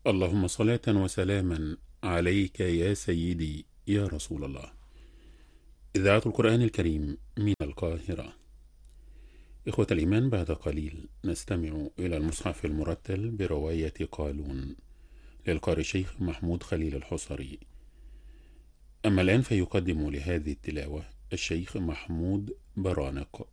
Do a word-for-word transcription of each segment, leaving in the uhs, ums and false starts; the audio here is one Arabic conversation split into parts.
اللهم صلاة وسلاما عليك يا سيدي يا رسول الله. إذاعة القرآن الكريم من القاهرة. إخوة الإيمان، بعد قليل نستمع إلى المصحف المرتل برواية قالون للقارئ الشيخ محمود خليل الحصري. أما الآن فيقدم لهذه التلاوة الشيخ محمود برانق.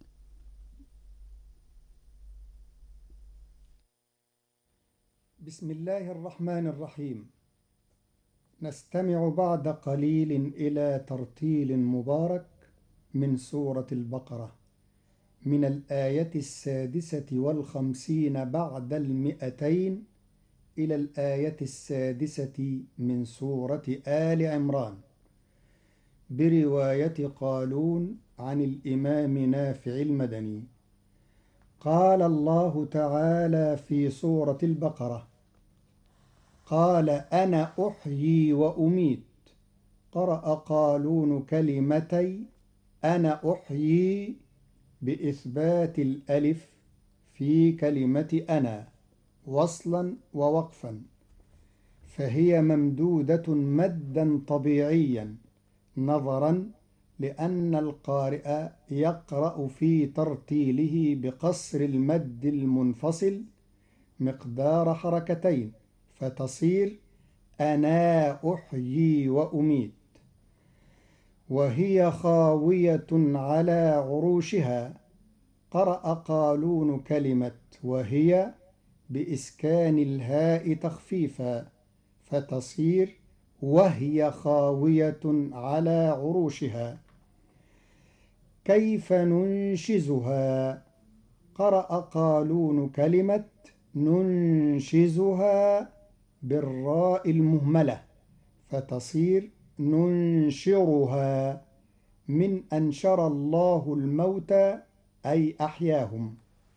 بسم الله الرحمن الرحيم. نستمع بعد قليل إلى ترتيل مبارك من سورة البقرة من الآية السادسة والخمسين بعد المئتين إلى الآية السادسة من سورة آل عمران برواية قالون عن الإمام نافع المدني. قال الله تعالى في سورة البقرة: قال أنا أحيي وأميت. قرأ قالون كلمتي أنا أحيي بإثبات الألف في كلمة أنا وصلا ووقفا، فهي ممدودة مدا طبيعيا نظرا لأن القارئ يقرأ في ترتيله بقصر المد المنفصل مقدار حركتين، فتصير أنا أحيي وأميت. وهي خاوية على عروشها. قرأ قالون كلمة وهي بإسكان الهاء تخفيفا، فتصير وهي خاوية على عروشها. كيف ننشزها. قرأ قالون كلمة ننشزها بالراء المهملة، فتصير ننشرها من أنشر الله الموتى أي أحياهم.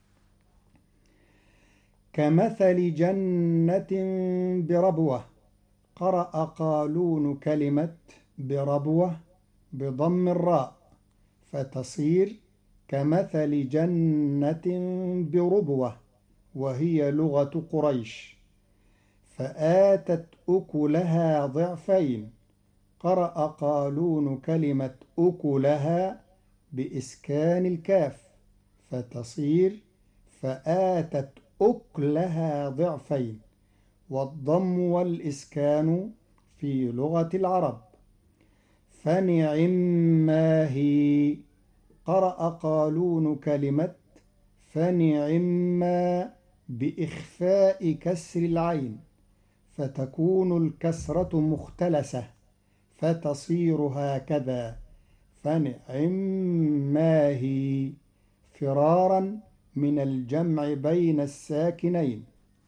كمثل جنة بربوة. قرأ قالون كلمة بربوة بضم الراء، فتصير كمثل جنة بربوة، وهي لغة قريش. فآتت أكلها ضعفين. قرأ قالون كلمة أكلها بإسكان الكاف، فتصير فآتت أكلها ضعفين، والضم والإسكان في لغة العرب. فنعم ما هي. قرأ قالون كلمة فنعم ما بإخفاء كسر العين، فتكون الكسرة مختلسة، فتصير هكذا فنعم ما هي، فرارا من الجمع بين الساكنين.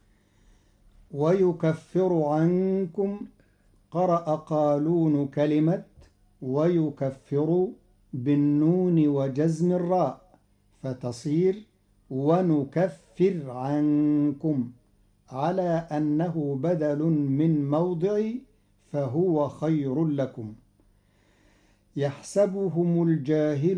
ويكفر عنكم. قرأ قالون كلمة ويكفر بالنون وجزم الراء، فتصير ونكفر عنكم، على أنه بدل من موضع فهو خير لكم. يحسبهم الجاهل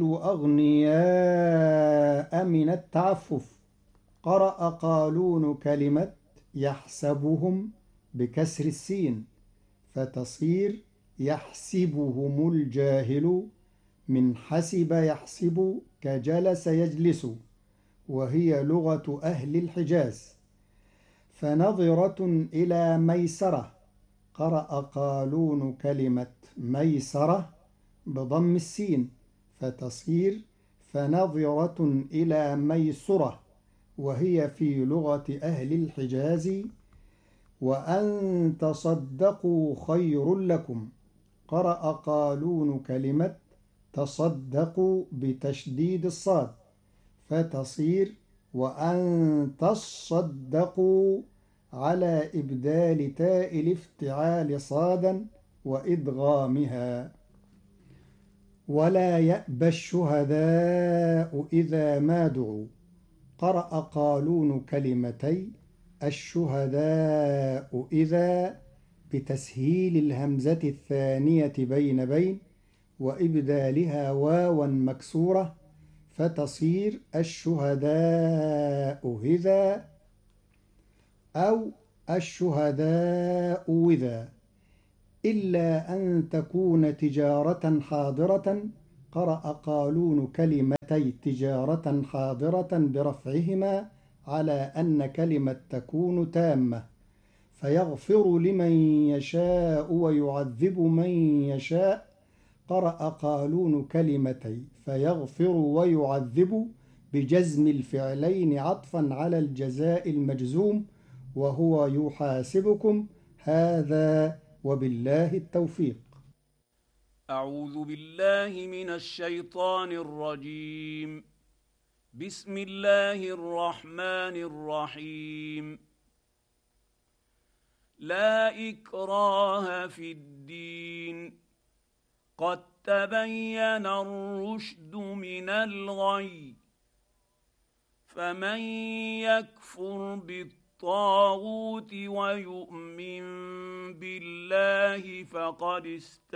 أغنياء من التعفف. قرأ قالون كلمة يحسبهم بكسر السين، فتصير يحسبهم الجاهل من حسب يحسب كجلس يجلس، وهي لغة أهل الحجاز. فنظرة إلى ميسرة. قرأ قالون كلمة ميسرة بضم السين، فتصير فنظرة إلى ميسرة، وهي في لغة أهل الحجاز. وأن تصدقوا خير لكم. قرأ قالون كلمة تصدقوا بتشديد الصاد، فتصير وأن تصدقوا على إبدال تاء الافتعال صادا وإدغامها. ولا يأبى الشهداء إذا ما دعوا. قرأ قالون كلمتي الشهداء إذا بتسهيل الهمزة الثانية بين بين وإبدالها واوا مكسورة، فتصير الشهداء إذا، أو الشهداء وذا إلا أن تكون تجارة حاضرة، قرأ قالون كلمتي تجارة حاضرة برفعهما على أن كلمة تكون تامة، فيغفر لمن يشاء ويعذب من يشاء، قرأ قالون كلمتي فيغفر ويعذب بجزم الفعلين عطفا على الجزاء المجزوم، وهو يحاسبكم. هذا وبالله التوفيق. أعوذ بالله من الشيطان الرجيم. بسم الله الرحمن الرحيم. لا إكراه في الدين، قد تبين الرشد من الغي، فمن يكفر بالطاغوت ويؤمن بالله فقد استمسك